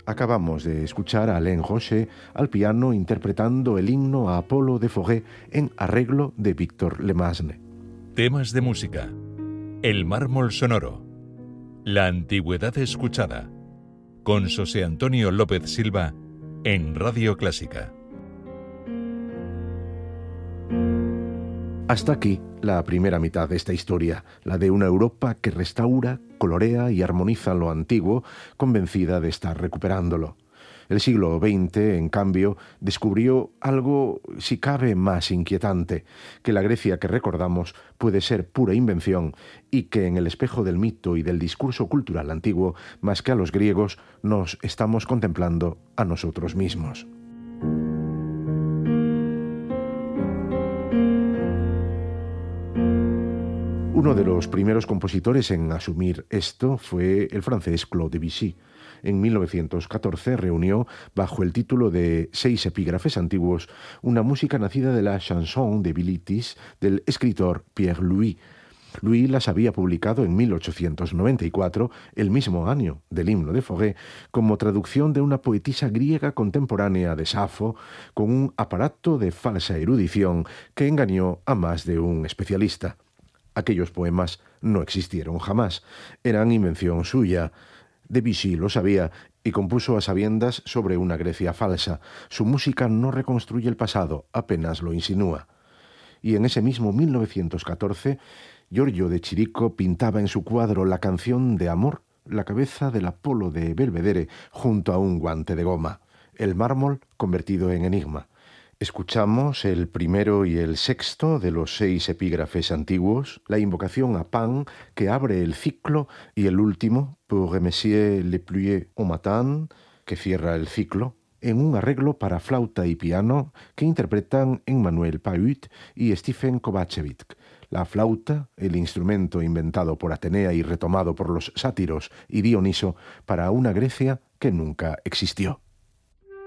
Acabamos de escuchar a Alain Rocher al piano interpretando el himno a Apolo de Fauré en arreglo de Víctor Lemasne. Temas de música. El mármol sonoro. La antigüedad escuchada. Con José Antonio López Silva en Radio Clásica. Hasta aquí la primera mitad de esta historia, la de una Europa que restaura, colorea y armoniza lo antiguo, convencida de estar recuperándolo. El siglo XX, en cambio, descubrió algo, si cabe, más inquietante, que la Grecia que recordamos puede ser pura invención y que en el espejo del mito y del discurso cultural antiguo, más que a los griegos, nos estamos contemplando a nosotros mismos. Uno de los primeros compositores en asumir esto fue el francés Claude Debussy. En 1914 reunió, bajo el título de 6 epígrafes antiguos, una música nacida de la chanson de Bilitis del escritor Pierre Louis. Louis las había publicado en 1894, el mismo año del himno de Fauré, como traducción de una poetisa griega contemporánea de Safo, con un aparato de falsa erudición que engañó a más de un especialista. Aquellos poemas no existieron jamás, eran invención suya. Debussy lo sabía y compuso a sabiendas sobre una Grecia falsa. Su música no reconstruye el pasado, apenas lo insinúa. Y en ese mismo 1914, Giorgio de Chirico pintaba en su cuadro la canción de amor, la cabeza del Apolo de Belvedere junto a un guante de goma, el mármol convertido en enigma. Escuchamos el primero y el sexto de los 6 epígrafes antiguos, la invocación a Pan que abre el ciclo y el último, Pour remercier les pluies au matin, que cierra el ciclo, en un arreglo para flauta y piano que interpretan Emmanuel Pahut y Stephen Kovacevic. La flauta, el instrumento inventado por Atenea y retomado por los sátiros y Dioniso para una Grecia que nunca existió.